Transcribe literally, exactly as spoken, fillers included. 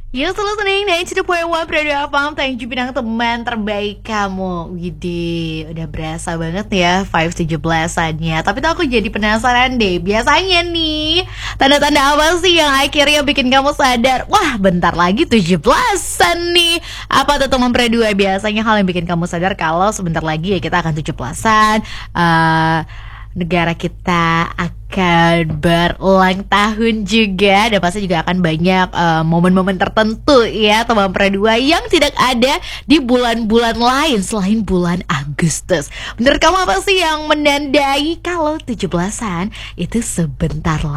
You're still listening sembilan puluh dua koma satu Radio F M. Thank you bidang teman terbaik kamu. Widih, udah berasa banget ya Five tujuh belasannya. Tapi tuh aku jadi penasaran deh. Biasanya nih tanda-tanda apa sih yang akhirnya bikin kamu sadar, wah bentar lagi tujuh belasan nih. Apa tuh teman Pre dua? Biasanya hal yang bikin kamu sadar kalau sebentar lagi ya kita akan tujuh belasan. uh, Negara kita akan berulang tahun juga. Dan pasti juga akan banyak uh, momen-momen tertentu ya teman Pre dua yang tidak ada di bulan-bulan lain selain bulan Agustus. Menurut kamu apa sih yang menandai kalau tujuh belasan itu sebentar lagi?